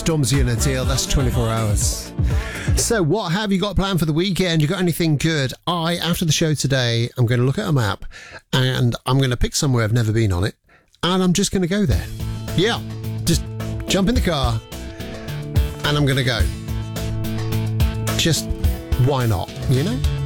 Stormzy and Adele, that's 24 hours. So what have you got planned for the weekend? You got anything good? After the show today, I'm going to look at a map and I'm going to pick somewhere I've never been on it and I'm just going to go there. Yeah, just jump in the car and I'm going to go. Just why not, you know?